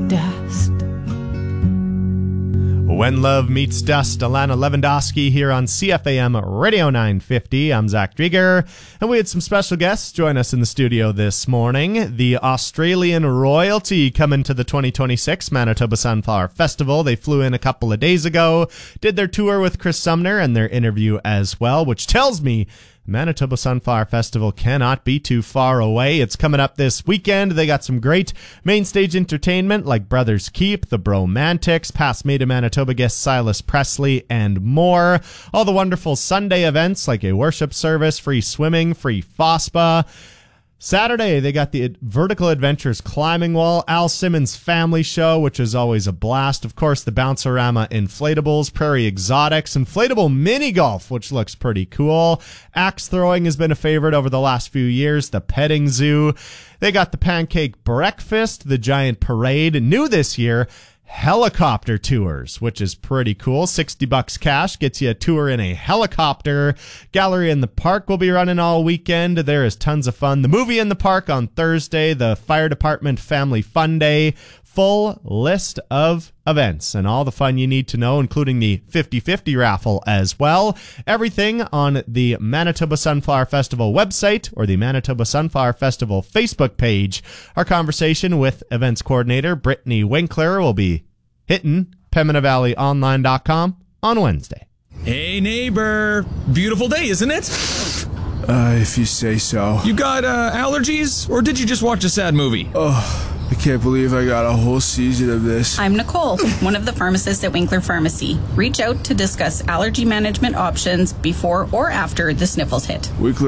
dust. When Love Meets Dust, Alana Lewandowski here on CFAM Radio 950. I'm Zach Drieger, and we had some special guests join us in the studio this morning. The Australian royalty coming to the 2026 Manitoba Sunflower Festival. They flew in a couple of days ago, did their tour with Chris Sumner and their interview as well, which tells me Manitoba Sunflower Festival cannot be too far away. It's coming up this weekend. They got some great main stage entertainment like Brothers Keep, The Bromantics, past Made in Manitoba guest Silas Presley, and more. All the wonderful Sunday events like a worship service, free swimming, free FOSPA. Saturday, they got the Vertical Adventures Climbing Wall, Al Simmons Family Show, which is always a blast. Of course, the Bounce-A-Rama Inflatables, Prairie Exotics, Inflatable Mini Golf, which looks pretty cool. Axe throwing has been a favorite over the last few years. The Petting Zoo. They got the Pancake Breakfast, the Giant Parade. New this year, helicopter tours, which is pretty cool. $60 cash gets you a tour in a helicopter. Gallery in the Park will be running all weekend. There is tons of fun. The Movie in the Park on Thursday, the Fire Department Family Fun Day. Full list of events and all the fun you need to know, including the 50-50 raffle as well. Everything on the Manitoba Sunflower Festival website or the Manitoba Sunflower Festival Facebook page. Our conversation with events coordinator Brittany Winkler will be hitting PembinaValleyOnline.com on Wednesday. Hey neighbor, beautiful day, isn't it? If you say so. You got allergies, or did you just watch a sad movie? I can't believe I got a whole season of this. I'm Nicole, one of the pharmacists at Winkler Pharmacy. Reach out to discuss allergy management options before or after the sniffles hit. Winkler